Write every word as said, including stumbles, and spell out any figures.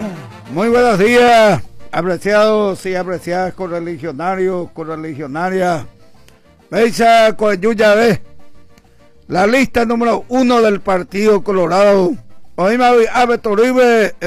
Muy buenos días, apreciados y apreciadas correligionarios, correligionarias. Meisa Coyuya B, la lista número uno del Partido Colorado. Oíme, Ave Toribe.